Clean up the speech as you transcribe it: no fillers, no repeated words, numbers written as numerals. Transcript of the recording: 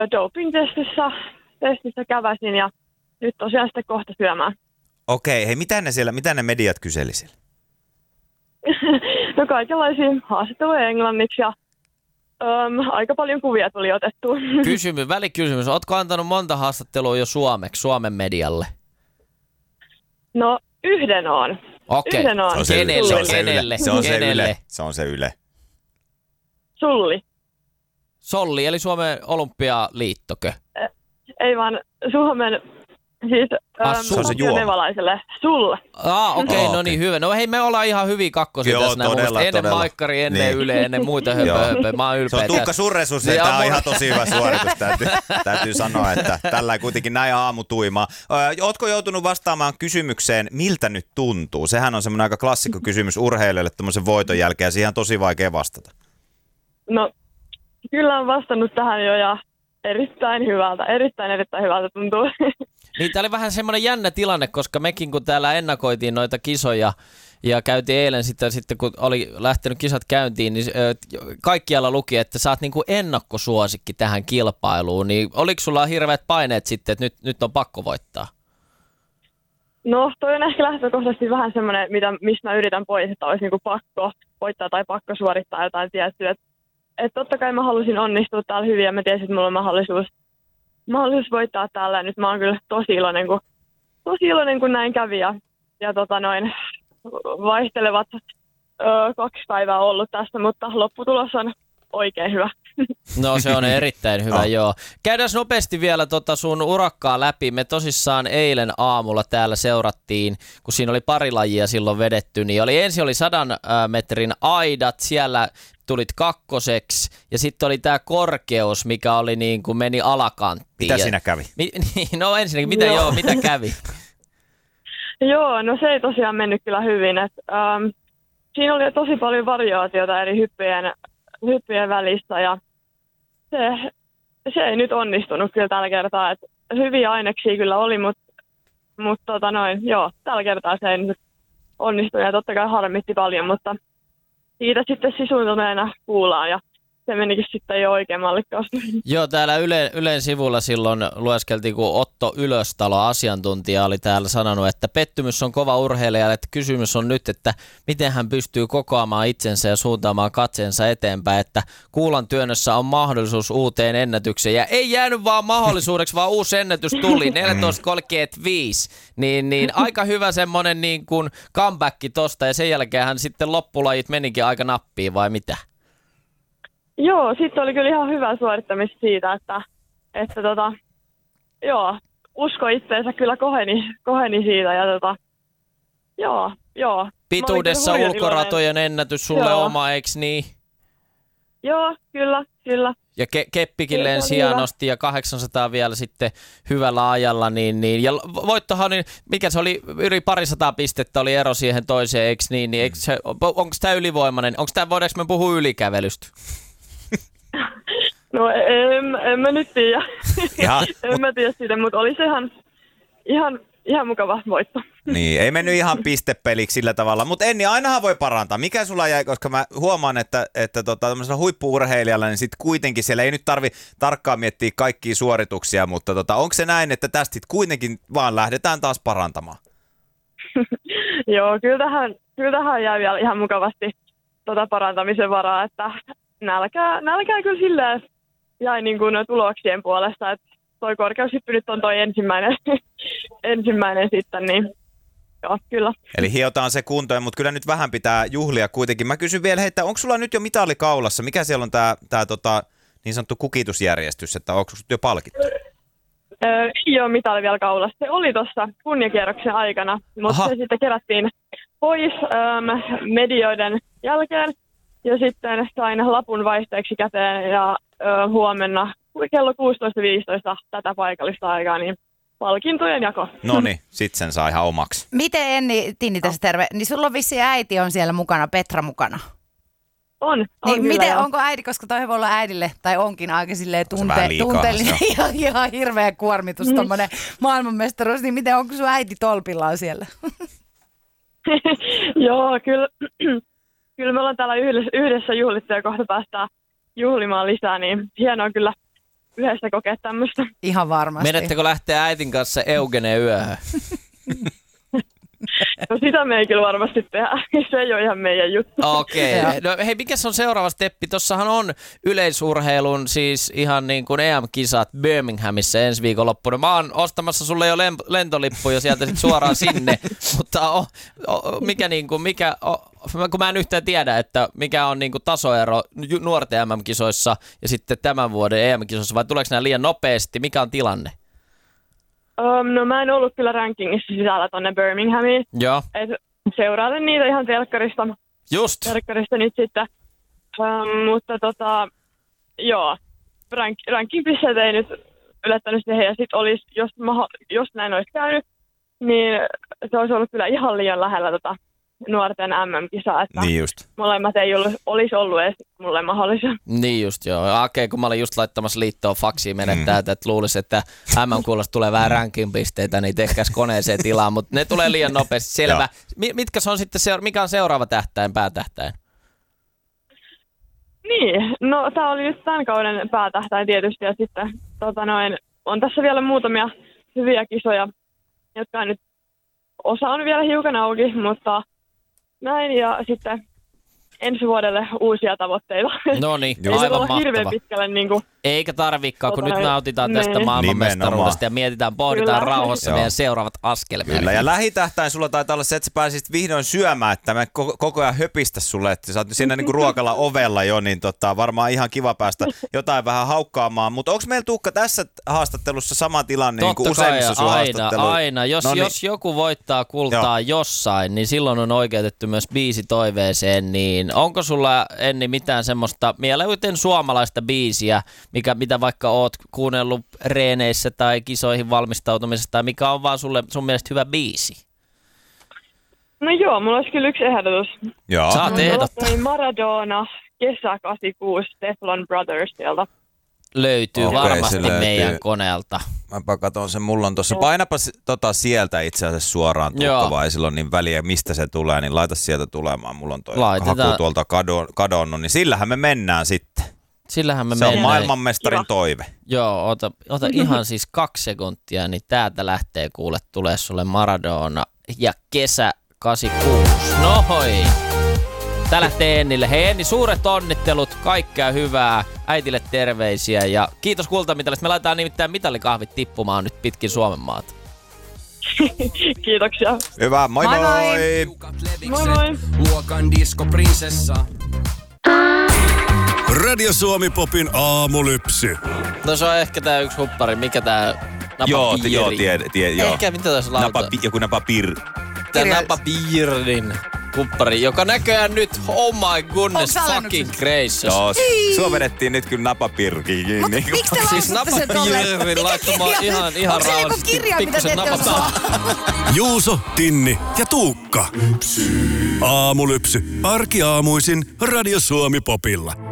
doping-testissä käväsin ja nyt tosiaan sitten kohta syömään. Okei, hei, mitä ne mediat kyseli siellä? No kaikenlaisia haastatteluja englanniksi ja aika paljon kuvia tuli otettu. Välikysymys. Ootko antanut monta haastattelua jo suomeksi, Suomen medialle? No yhden on. Okei. Yhden on. Kenelle? Se on se Yle. Solli, eli Suomen Olympialiittokö? Ei vaan Suomen, siis nevalaiselle. Okei, no niin, hyvä. No hei, me ollaan ihan hyviä kakkosia tässä näin. Ennen Maikkari, ennen Yle, ennen muita höpö. Mä oon ylpeä. Se on Tuukka Surresus, ja tää on ihan tosi hyvä suoritus, täytyy sanoa, että tällä kuitenkin näin aamutuimaa. Ootko joutunut vastaamaan kysymykseen, miltä nyt tuntuu? Sehän on semmoinen aika klassikko kysymys urheilijoille tommosen voiton jälkeen, ja siihen on tosi vaikea vastata. No, kyllä on vastannut tähän jo, ja erittäin hyvältä tuntuu. Niin, tää oli vähän semmoinen jännä tilanne, koska mekin kun täällä ennakoitiin noita kisoja ja käytiin eilen sitten kun oli lähtenyt kisat käyntiin, niin kaikkialla luki, että sä oot niinku ennakkosuosikki tähän kilpailuun, niin oliko sulla hirveät paineet sitten, että nyt on pakko voittaa? No, toi on ehkä lähtökohtaisesti vähän semmoinen, mistä mä yritän pois, että olisi niinku pakko voittaa tai pakko suorittaa jotain tiettyä. Että totta kai mä halusin onnistua täällä hyvin ja mä tiesin, että mulla on mahdollisuus voittaa täällä. Ja nyt mä oon kyllä tosi iloinen, kun näin kävi. Ja vaihtelevat 2 päivää ollut tässä, mutta lopputulos on oikein hyvä. No se on erittäin hyvä, joo. Käydään nopeasti vielä sun urakkaa läpi. Me tosissaan eilen aamulla täällä seurattiin, kun siinä oli pari lajia silloin vedetty, niin ensin oli 100 metrin aidat, siellä tulit kakkoseksi ja sitten oli tämä korkeus, mikä oli niin kuin meni alakanttiin. Mitä siinä kävi? No ensinnäkin, mitä kävi? Joo, no se ei tosiaan mennyt kyllä hyvin. Siinä oli tosi paljon variaatiota eri hyppyjen välissä ja se ei nyt onnistunut kyllä tällä kertaa. Että hyviä aineksia kyllä oli, mutta tällä kertaa se ei nyt onnistunut ja totta kai harmitti paljon, mutta siitä sitten sisuuntuneena kuullaan ja se menikin sitten jo oikein mallikkaasti. Joo, täällä Ylen sivulla silloin lueskeltiin, kun Otto Ylöstalo, asiantuntija, oli täällä sanonut, että pettymys on kova urheilija, että kysymys on nyt, että miten hän pystyy kokoamaan itsensä ja suuntaamaan katseensa eteenpäin, että kuulan työnnössä on mahdollisuus uuteen ennätykseen. Ja ei jäänyt vaan mahdollisuudeksi, vaan uusi ennätys tuli, 14.35. Niin aika hyvä semmoinen niin kuin comeback tosta, ja sen jälkeen hän sitten loppulajit menikin aika nappiin, vai mitä? Joo, sitten oli kyllä ihan hyvä suorittamista siitä, että usko itseensä kyllä koheni siitä ja joo. Pituudessa ulkoratojen ennätys sulle oma, eiks niin? Joo, kyllä. Ja Keppikin lensi hienosti ja 800 vielä sitten hyvällä ajalla, niin ja voittohan, niin mikä se oli, yli 200 pistettä oli ero siihen toiseen, eiks niin, onko tämä ylivoimainen, voidaanko me puhua ylikävelystä? No en mä nyt tiedä. En mä tiedä siitä, mutta oli se ihan mukava voitto. Niin, ei mennyt ihan pistepeliksi sillä tavalla, mutta Enni, ainahan voi parantaa. Mikä sulla jäi, koska mä huomaan, että tämmöisellä huippu-urheilijalla, niin sitten kuitenkin siellä ei nyt tarvi tarkkaan miettiä kaikkia suorituksia, mutta onko se näin, että tästä sitten kuitenkin vaan lähdetään taas parantamaan? Joo, kyllä tähän jää vielä ihan mukavasti parantamisen varaa, että nälkää kyllä silleen jäi niin kuin tuloksien puolesta, että toi korkeushyppy nyt on toi ensimmäinen sitten, niin joo, kyllä. Eli hiotaan se kuntoon, mutta kyllä nyt vähän pitää juhlia kuitenkin. Mä kysyn vielä, että onko sulla nyt jo mitali kaulassa? Mikä siellä on tää niin sanottu kukitusjärjestys, että onko sut jo palkittu? Ei ole mitali vielä kaulassa. Se oli tuossa kunniakierroksen aikana, mutta se sitten kerättiin pois medioiden jälkeen. Ja sitten sain lapun vaihteeksi käteen ja huomenna kello 16.15 tätä paikallista aikaa, niin palkintojen jako. Noniin, sit sen saa ihan omaksi. Miten Enni Tinnitäs terve? Niin sulla on vissiin äiti on siellä mukana, Petra mukana. On niin kyllä, miten, onko äiti, koska toi voi olla äidille, tai onkin aika silleen tunteellinen, ihan hirveä kuormitus, tommonen maailmanmestaruus, niin miten, onko sun äiti tolpillaan siellä? Joo, kyllä me ollaan täällä yhdessä juhlittu ja kohta päästään juhlimaan lisää, niin hienoa kyllä yhdessä kokea tämmöistä. Ihan varmasti. Menettekö lähteä äitin kanssa Eugeneen yöhön? No sitä me ei kyllä varmasti tehdä. Se ei ole ihan meidän juttu. Okei. No hei, mikä on seuraava steppi? Tossahan on yleisurheilun siis ihan niin kuin EM-kisat Birminghamissa ensi viikonloppuna. Mä oon ostamassa sulle jo lentolippuja sieltä sit suoraan sinne, mutta kun mä en yhtään tiedä, että mikä on niin kuin tasoero nuorten MM-kisoissa ja sitten tämän vuoden EM-kisoissa, vai tuleeko nämä liian nopeasti? Mikä on tilanne? No mä en ollut kyllä rankingissa sisällä tonne Birminghamiin. Joo. Et seurailen niitä ihan telkkarista. Just. Telkkarista nyt sitten. Mutta joo, ranking-pisteet ei nyt yllättänyt siihen. Ja sit olisi, jos näin olisi käynyt, niin se olisi ollut kyllä ihan liian lähellä nuorten MM-kisaa. Että niin just. Molemmat ei olisi ollut edes mulle mahdollisia. Niin just joo. Okei, kun mä olin just laittamassa liittoon faksia menettää, että luulisi, että MM-kuulosta tulee vähän ranking-pisteitä, niin tehkäs koneeseen tilaa, mutta ne tulee liian nopeasti. Selvä. Mitkä on sitten mikä on seuraava päätähtäin? Niin, no tää oli just tämän kauden päätähtäin tietysti ja sitten on tässä vielä muutamia hyviä kisoja, jotka nyt osa on vielä hiukan auki, mutta näin ja sitten ensi vuodelle uusia tavoitteita. No niin, aivan mahtava. Hirveän pitkälle eikä tarvikaan, kun nyt nautitaan tästä maailmanmestaruudesta ja pohditaan rauhassa meidän seuraavat askelmerkit. Kyllä, ja lähitähtäin sulla taitaa olla se, että sä pääsisit vihdoin syömään, että me koko ajan höpistä sulle, että sä oot siinä niinku ruokalla ovella jo, niin varmaan ihan kiva päästä jotain vähän haukkaamaan. Mutta onko meillä Tuukka tässä haastattelussa sama tilanne niin kuin useimmissa sun haastatteluissa? Aina. Jos joku voittaa kultaa jossain, niin silloin on oikeutettu myös biisitoiveeseen, niin onko sulla, Enni, mitään semmoista mieluiten suomalaista biisiä, mitä vaikka oot kuunnellut reeneissä tai kisoihin valmistautumisesta, tai mikä on vaan sun mielestä hyvä biisi? No joo, mulla olisi kyllä yksi ehdotus. Joo. Saat ehdottaa. Maradona, kesä 86, Teflon Brothers sieltä. Löytyy varmasti meidän koneelta. Mäpä katon sen, mulla on tuossa. Painapa sieltä itse asiassa suoraan Tuukka, vai silloin niin väliä, mistä se tulee, niin laita sieltä tulemaan. Mulla on toi haku tuolta kadonnut, niin sillähän me mennään sitten. Se on maailmanmestarin toive. Joo, ota ihan siis 2 sekuntia, niin täältä lähtee tulee sulle Maradona ja kesä 86. Nohoi! Tää lähtee Ennille. Hei Enni, suuret onnittelut, kaikkea hyvää, äitille terveisiä ja kiitos kultamitalista. Me laitetaan nimittäin mitalikahvit tippumaan nyt pitkin Suomen maata. Kiitoksia. Hyvä, moi moi! Moi moi! Luokan diskoprinsessa. Radio Suomi Popin aamulypsy. No se on ehkä tää yksi huppari, mikä tää napapiiri. Joo. Ehkä mitä tässä lauta? Joku napapir. Tää napapiirin huppari, joka näköjään nyt, oh my goodness, fucking gracious. Joo, sua vedettiin nyt kyllä napapirkiin kiinni. Miksi te siis napapiirin laittamaan ihan rauhallisesti pikkusen napapaa. Juuso, Tinni ja Tuukka. Aamulypsy. Arkiaamuisin Radio Suomi Popilla.